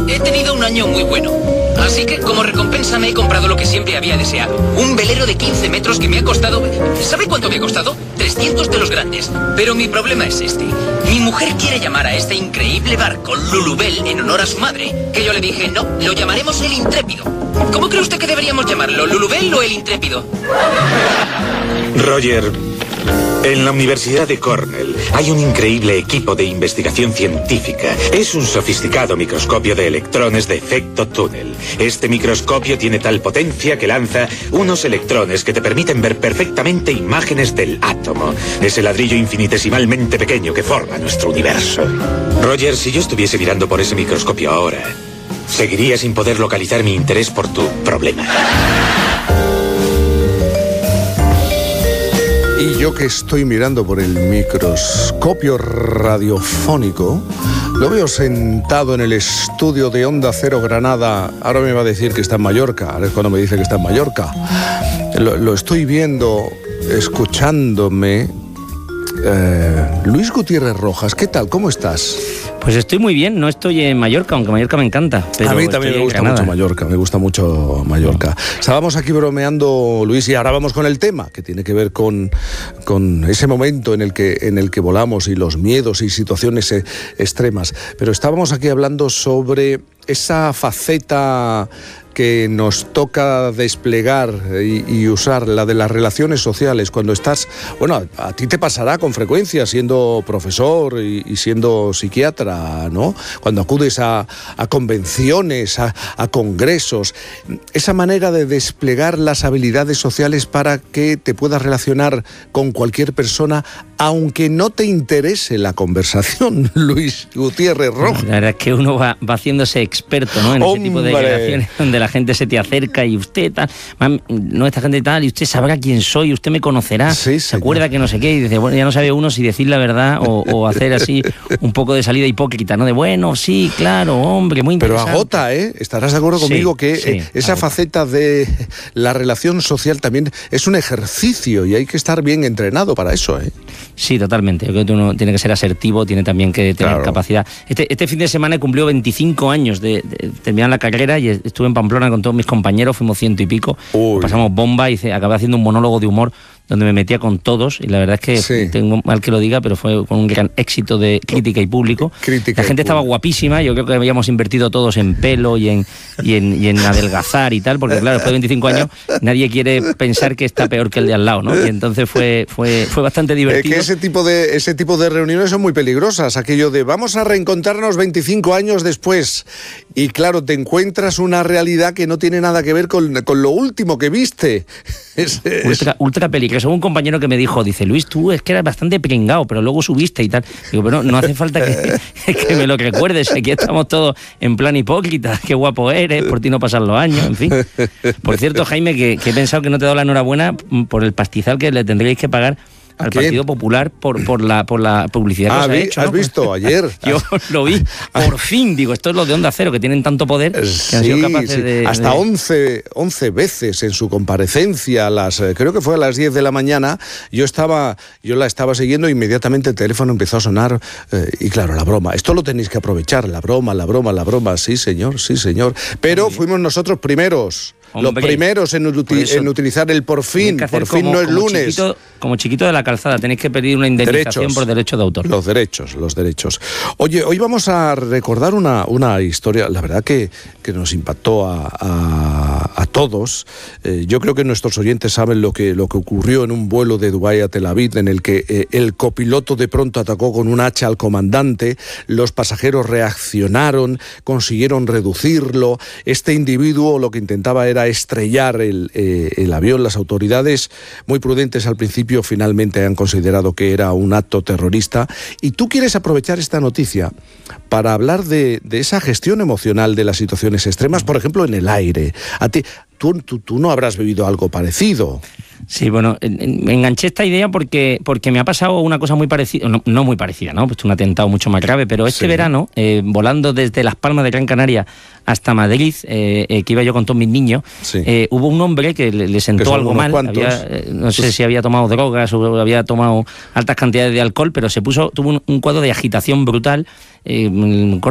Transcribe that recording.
he tenido un año muy bueno. Así que, como recompensa, me he comprado lo que siempre había deseado. Un velero de 15 metros que me ha costado... ¿Sabe cuánto me ha costado? 300 de los grandes. Pero mi problema es este. Mi mujer quiere llamar a este increíble barco Lulubel en honor a su madre. Que yo le dije, no, lo llamaremos el Intrépido. ¿Cómo cree usted que deberíamos llamarlo? ¿Lulubel o el Intrépido? Roger, en la Universidad de Cornell hay un increíble equipo de investigación científica. Es un sofisticado microscopio de electrones de efecto túnel. Este microscopio tiene tal potencia que lanza unos electrones que te permiten ver perfectamente imágenes del átomo, ese ladrillo infinitesimalmente pequeño que forma nuestro universo. Roger, si yo estuviese mirando por ese microscopio ahora, seguiría sin poder localizar mi interés por tu problema. Y yo que estoy mirando por el microscopio radiofónico, lo veo sentado en el estudio de Onda Cero Granada. Ahora me va a decir que está en Mallorca, ahora es cuando me dice que está en Mallorca. Lo estoy viendo, escuchándome. Luis Gutiérrez Rojas, ¿qué tal? ¿Cómo estás? Pues estoy muy bien, no estoy en Mallorca, aunque Mallorca me encanta. Pero a mí también me gusta mucho Mallorca, Estábamos aquí bromeando, Luis, y ahora vamos con el tema, que tiene que ver con ese momento en el que volamos y los miedos y situaciones extremas. Pero estábamos aquí hablando sobre esa faceta que nos toca desplegar y usar, la de las relaciones sociales, cuando estás... Bueno, a ti te pasará con frecuencia siendo profesor y siendo psiquiatra, ¿no? Cuando acudes a convenciones, a congresos, esa manera de desplegar las habilidades sociales para que te puedas relacionar con cualquier persona, aunque no te interese la conversación, Luis Gutiérrez Rojas. La verdad es que uno va haciéndose experto, ¿no? En ese tipo de relaciones donde la gente se te acerca y usted tal, no, esta gente tal, y usted sabrá quién soy, usted me conocerá, sí, se acuerda que no sé qué, y dice, bueno, ya no sabe uno si decir la verdad o hacer así un poco de salida hipócrita, ¿no? De bueno, sí, claro, hombre, muy interesante. Pero agota, ¿eh? Estarás de acuerdo conmigo que esa faceta de la relación social también es un ejercicio y hay que estar bien entrenado para eso, ¿eh? Sí, totalmente. Yo creo que uno tiene que ser asertivo, tiene también que tener capacidad. Este fin de semana he cumplido 25 años de terminar la carrera y estuve en Pamplona con todos mis compañeros, fuimos 100 y pico, pasamos bomba y acabé haciendo un monólogo de humor donde me metía con todos, y la verdad es que tengo mal que lo diga, pero fue con un gran éxito de crítica y público. La gente estaba guapísima, yo creo que habíamos invertido todos en pelo y en adelgazar y tal, porque claro, después de 25 años nadie quiere pensar que está peor que el de al lado, ¿no? Y entonces fue bastante divertido. Que ese tipo de reuniones son muy peligrosas, aquello de vamos a reencontrarnos 25 años después, y claro, te encuentras una realidad que no tiene nada que ver con lo último que viste. Ultra peligroso. Un compañero que me dijo, dice, Luis, tú es que eras bastante pringao, pero luego subiste y tal. Digo, pero no hace falta que me lo recuerdes, aquí estamos todos en plan hipócrita, qué guapo eres, por ti no pasan los años, en fin. Por cierto, Jaime, que he pensado que no te he dado la enhorabuena por el pastizal que le tendréis que pagar al Partido Popular por la publicidad que os ha hecho, ¿no? ¿Has visto ayer? Yo lo vi, por fin, digo, esto es lo de Onda Cero, que tienen tanto poder, que han sido capaces de... Hasta 11 veces en su comparecencia, creo que fue a las 10 de la mañana, yo la estaba siguiendo e inmediatamente el teléfono empezó a sonar, y claro, la broma, esto lo tenéis que aprovechar, la broma, sí señor, pero fuimos nosotros primeros. Hombre, los primeros en utilizar el por fin no es lunes. Como chiquito de la calzada, tenéis que pedir una indemnización por derecho de autor. Los derechos. Oye, hoy vamos a recordar una historia, la verdad que nos impactó a todos. Yo creo que nuestros oyentes saben lo que ocurrió en un vuelo de Dubái a Tel Aviv, en el que el copiloto de pronto atacó con un hacha al comandante, los pasajeros reaccionaron, consiguieron reducirlo. Este individuo lo que intentaba era estrellar el avión. Las autoridades, muy prudentes al principio, finalmente han considerado que era un acto terrorista. Y tú quieres aprovechar esta noticia para hablar de esa gestión emocional de las situaciones extremas, por ejemplo, en el aire. A ti, tú no habrás vivido algo parecido. Sí, bueno, me enganché esta idea porque me ha pasado una cosa muy parecida, no muy parecida, ¿no? Pues un atentado mucho más grave, pero este verano, volando desde Las Palmas de Gran Canaria hasta Madrid, que iba yo con todos mis niños, hubo un hombre que le sentó algo mal, no sé si había tomado drogas o había tomado altas cantidades de alcohol, pero tuvo un cuadro de agitación brutal,